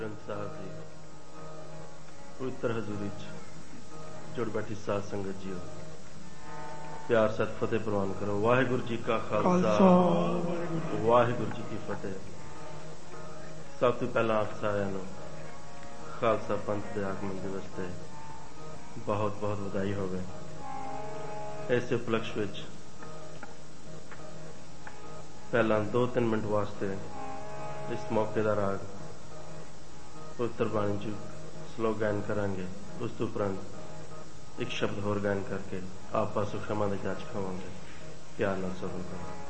ਗ੍ਰੰਥ ਸਾਹਿਬ ਦੀ ਪਵਿੱਤਰ ਹਜ਼ੂਰੀ 'ਚ ਜੁੜ ਬੈਠੀ ਸਾਧ ਸੰਗਤ ਜੀਓ, ਪਿਆਰ ਸਤ ਫਤਿਹ ਪ੍ਰਵਾਨ ਕਰੋ। ਵਾਹਿਗੁਰੂ ਜੀ ਕਾ ਖਾਲਸਾ, ਵਾਹਿਗੁਰੂ ਜੀ ਕੀ ਫਤਿਹ। ਸਭ ਤੋਂ ਪਹਿਲਾਂ ਆਪ ਸਾਰਿਆਂ ਨੂੰ ਖਾਲਸਾ ਪੰਥ ਦੇ ਆਗਮਨ ਦਿਵਸ ਤੇ ਬਹੁਤ ਬਹੁਤ ਵਧਾਈ ਹੋਵੇ। ਇਸੇ ਉਪਲਕਸ਼ ਵਿੱਚ ਪਹਿਲਾਂ 2-3 ਮਿੰਟ ਵਾਸਤੇ ਇਸ ਮੌਕੇ ਦਾ ਰਾਗ ਪਵਿੱਤਰ ਬਾਣੀ 'ਚ ਸ਼ਲੋਕ ਗਾਇਨ ਕਰਾਂਗੇ। ਉਸ ਤੋਂ ਉਪਰੰਤ ਇੱਕ ਸ਼ਬਦ ਹੋਰ ਗਾਇਨ ਕਰਕੇ ਆਪ ਪਾਸੋਂ ਖਿਮਾ ਦੇ ਜਾਚ ਖਾਵਾਂਗੇ। ਪਿਆਰ ਨਾਲ ਸਰਵਣ ਕਰੋ।